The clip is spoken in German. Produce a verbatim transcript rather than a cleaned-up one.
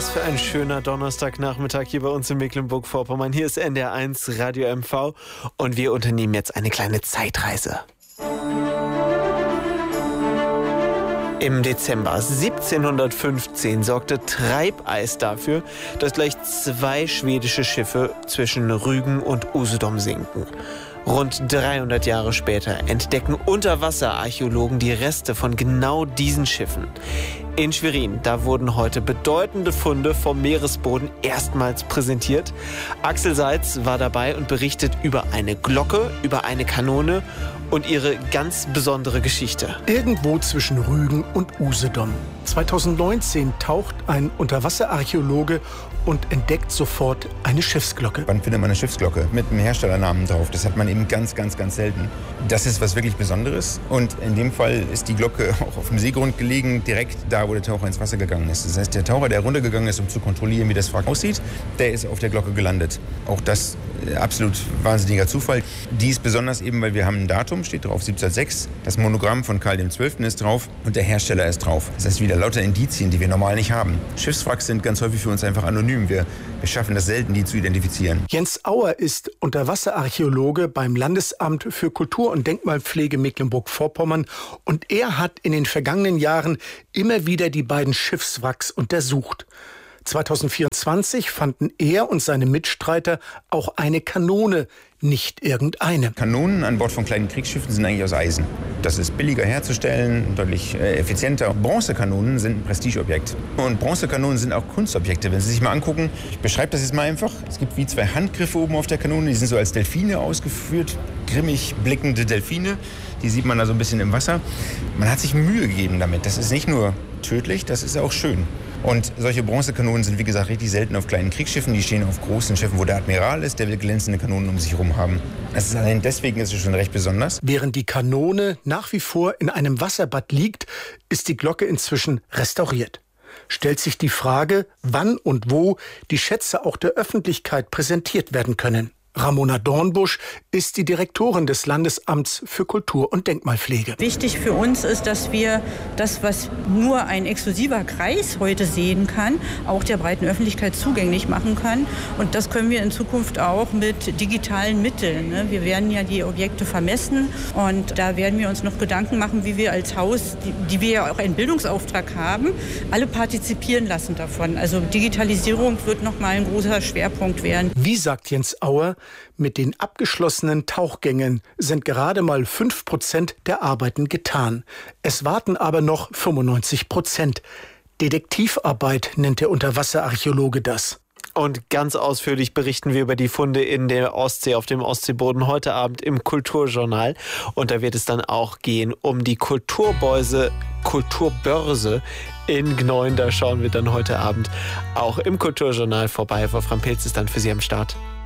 Was für ein schöner Donnerstagnachmittag hier bei uns in Mecklenburg-Vorpommern. Hier ist N D R eins Radio M V und wir unternehmen jetzt eine kleine Zeitreise. Im Dezember siebzehnhundertfünfzehn sorgte Treibeis dafür, dass gleich zwei schwedische Schiffe zwischen Rügen und Usedom sinken. Rund dreihundert Jahre später entdecken Unterwasserarchäologen die Reste von genau diesen Schiffen. In Schwerin, da wurden heute bedeutende Funde vom Meeresboden erstmals präsentiert. Axel Seitz war dabei und berichtet über eine Glocke, über eine Kanone und ihre ganz besondere Geschichte. Irgendwo zwischen Rügen und Usedom. zweitausendneunzehn taucht ein Unterwasserarchäologe und entdeckt sofort eine Schiffsglocke. Wann findet man eine Schiffsglocke mit einem Herstellernamen drauf? Das hat man eben ganz, ganz, ganz selten. Das ist was wirklich Besonderes. Und in dem Fall ist die Glocke auch auf dem Seegrund gelegen, direkt da, wo der Taucher ins Wasser gegangen ist. Das heißt, der Taucher, der runtergegangen ist, um zu kontrollieren, wie das Wrack aussieht, der ist auf der Glocke gelandet. Auch das absolut wahnsinniger Zufall. Die ist besonders eben, weil wir haben ein Datum, steht drauf siebzehnhundertsechs. Das Monogramm von Karl der Zwölfte ist drauf und der Hersteller ist drauf. Das heißt, wieder lauter Indizien, die wir normal nicht haben. Schiffswracks sind ganz häufig für uns einfach anonym. Wir, wir schaffen das selten, die zu identifizieren. Jens Auer ist Unterwasserarchäologe beim Landesamt für Kultur- und Denkmalpflege Mecklenburg-Vorpommern und er hat in den vergangenen Jahren immer wieder die beiden Schiffswracks untersucht. zweitausendvierundzwanzig fanden er und seine Mitstreiter auch eine Kanone, nicht irgendeine. Kanonen an Bord von kleinen Kriegsschiffen sind eigentlich aus Eisen. Das ist billiger herzustellen, deutlich äh, effizienter. Bronzekanonen sind ein Prestigeobjekt. Und Bronzekanonen sind auch Kunstobjekte. Wenn Sie sich mal angucken, ich beschreibe das jetzt mal einfach. Es gibt wie zwei Handgriffe oben auf der Kanone, die sind so als Delfine ausgeführt. Grimmig blickende Delfine, die sieht man da so ein bisschen im Wasser. Man hat sich Mühe gegeben damit. Das ist nicht nur tödlich, das ist auch schön. Und solche Bronzekanonen sind, wie gesagt, richtig selten auf kleinen Kriegsschiffen. Die stehen auf großen Schiffen, wo der Admiral ist, der will glänzende Kanonen um sich herum haben. Das ist allein deswegen ist es schon recht besonders. Während die Kanone nach wie vor in einem Wasserbad liegt, ist die Glocke inzwischen restauriert. Stellt sich die Frage, wann und wo die Schätze auch der Öffentlichkeit präsentiert werden können. Ramona Dornbusch ist die Direktorin des Landesamts für Kultur- und Denkmalpflege. Wichtig für uns ist, dass wir das, was nur ein exklusiver Kreis heute sehen kann, auch der breiten Öffentlichkeit zugänglich machen kann. Und das können wir in Zukunft auch mit digitalen Mitteln. Wir werden ja die Objekte vermessen und da werden wir uns noch Gedanken machen, wie wir als Haus, die wir ja auch einen Bildungsauftrag haben, alle partizipieren lassen davon. Also Digitalisierung wird noch mal ein großer Schwerpunkt werden. Wie sagt Jens Auer, mit den abgeschlossenen Tauchgängen sind gerade mal fünf Prozent der Arbeiten getan. Es warten aber noch fünfundneunzig Prozent. Detektivarbeit nennt der Unterwasserarchäologe das. Und ganz ausführlich berichten wir über die Funde in der Ostsee, auf dem Ostseeboden heute Abend im Kulturjournal. Und da wird es dann auch gehen um die Kulturbeuse, Kulturbörse in Gneuen. Da schauen wir dann heute Abend auch im Kulturjournal vorbei. Wolfram Pilz ist dann für Sie am Start.